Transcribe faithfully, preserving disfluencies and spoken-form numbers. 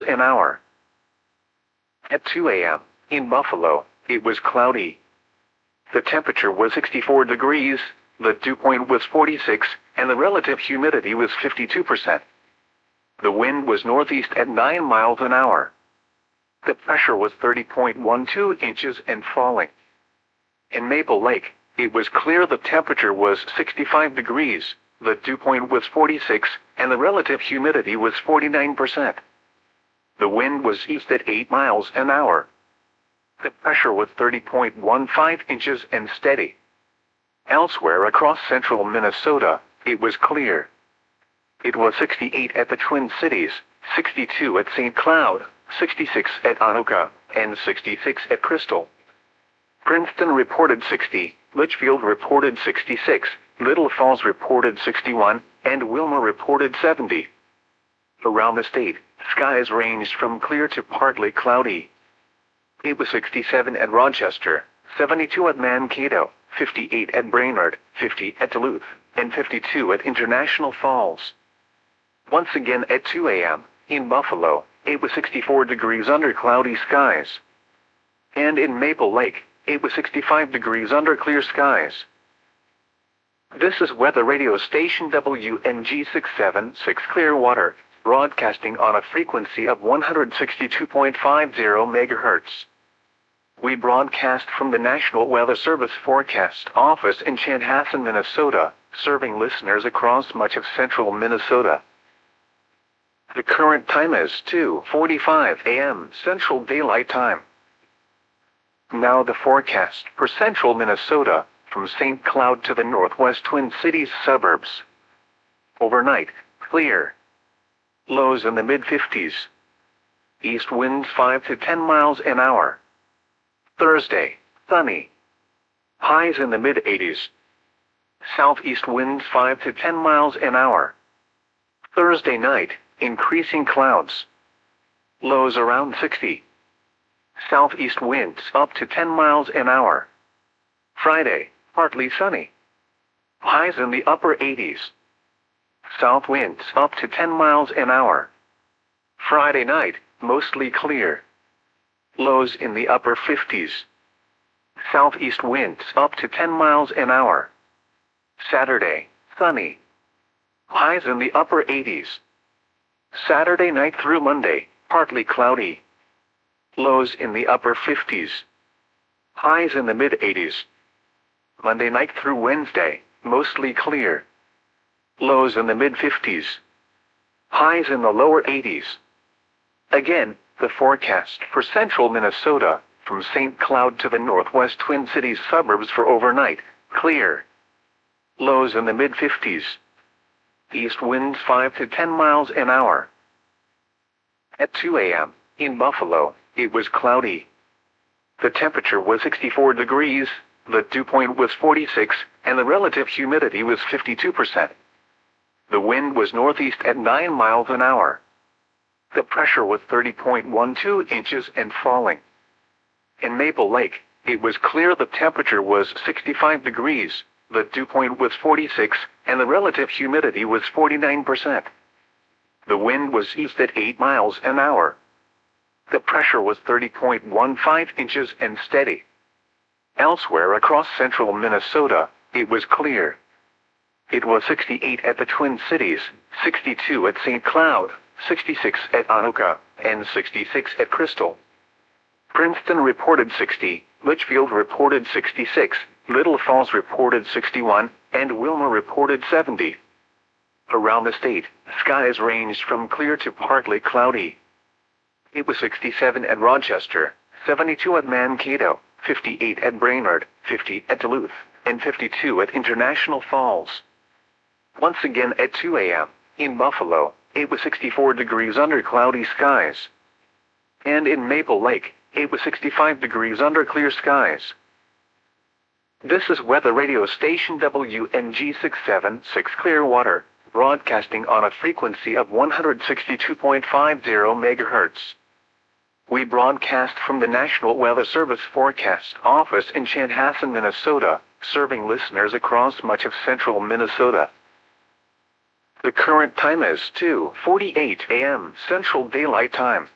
an hour. At two A M, in Buffalo, it was cloudy. The temperature was sixty-four degrees, the dew point was forty-six, and the relative humidity was fifty-two percent. The wind was northeast at nine miles an hour. The pressure was thirty point one two inches and falling. In Maple Lake, it was clear. The temperature was sixty-five degrees, the dew point was forty-six, and the relative humidity was forty-nine percent. The wind was east at eight miles an hour. The pressure was thirty point one five inches and steady. Elsewhere across central Minnesota, it was clear. It was sixty-eight at the Twin Cities, sixty-two at Saint Cloud, sixty-six at Anoka, and sixty-six at Crystal. Princeton reported sixty, Litchfield reported sixty-six, Little Falls reported sixty-one, and Wilmer reported seventy. Around the state, skies ranged from clear to partly cloudy. It was sixty-seven at Rochester, seventy-two at Mankato, fifty-eight at Brainerd, fifty at Duluth, and fifty-two at International Falls. Once again at two A M, in Buffalo, it was sixty-four degrees under cloudy skies. And in Maple Lake, it was sixty-five degrees under clear skies. This is weather radio station W N G six seven six Clearwater, broadcasting on a frequency of one hundred sixty-two point five zero megahertz. We broadcast from the National Weather Service Forecast Office in Chanhassen, Minnesota, serving listeners across much of central Minnesota. The current time is two forty-five A M Central Daylight Time. Now the forecast for central Minnesota, from Saint Cloud to the northwest Twin Cities suburbs. Overnight, clear. Lows in the mid fifties. East winds five to ten miles an hour. Thursday, sunny. Highs in the mid eighties. Southeast winds five to ten miles an hour. Thursday night, increasing clouds. Lows around sixty. Southeast winds up to ten miles an hour. Friday, partly sunny. Highs in the upper eighties. South winds up to ten miles an hour. Friday night, mostly clear. Lows in the upper fifties. Southeast winds up to ten miles an hour. Saturday, sunny. Highs in the upper eighties. Saturday night through Monday, partly cloudy. Lows in the upper fifties. Highs in the mid eighties. Monday night through Wednesday, mostly clear. Lows in the mid fifties. Highs in the lower eighties. Again, the forecast for central Minnesota, from Saint Cloud to the northwest Twin Cities suburbs for overnight, clear. Lows in the mid fifties. East winds five to ten miles an hour. At two A M, in Buffalo, it was cloudy. The temperature was sixty-four degrees, the dew point was forty-six, and the relative humidity was fifty-two percent. The wind was northeast at nine miles an hour. The pressure was thirty point one two inches and falling. In Maple Lake, it was clear. The temperature was sixty-five degrees, the dew point was forty-six, and the relative humidity was forty-nine percent. The wind was east at eight miles an hour. The pressure was thirty point one five inches and steady. Elsewhere across central Minnesota, it was clear. It was sixty-eight at the Twin Cities, sixty-two at Saint Cloud, sixty-six at Anoka, and sixty-six at Crystal. Princeton reported sixty, Litchfield reported sixty-six, Little Falls reported sixty-one, and Wilmer reported seventy. Around the state, skies ranged from clear to partly cloudy. It was sixty-seven at Rochester, seventy-two at Mankato, fifty-eight at Brainerd, fifty at Duluth, and fifty-two at International Falls. Once again at two A M, in Buffalo, it was sixty-four degrees under cloudy skies. And in Maple Lake, it was sixty-five degrees under clear skies. This is weather radio station W N G six seven six Clearwater, broadcasting on a frequency of one hundred sixty-two point five zero megahertz. We broadcast from the National Weather Service Forecast Office in Chanhassen, Minnesota, serving listeners across much of central Minnesota. The current time is two forty-eight A M Central Daylight Time.